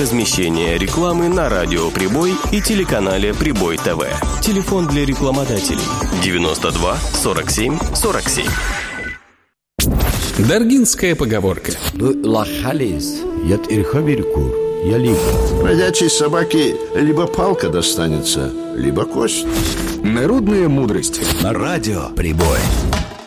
размещения рекламы на радио «Прибой» и телеканале «Прибой ТВ». Телефон для рекламодателей 92 47 47. Даргинская поговорка. Бродячей собаке либо палка достанется, либо кость. Народная мудрость. На радио «Прибой».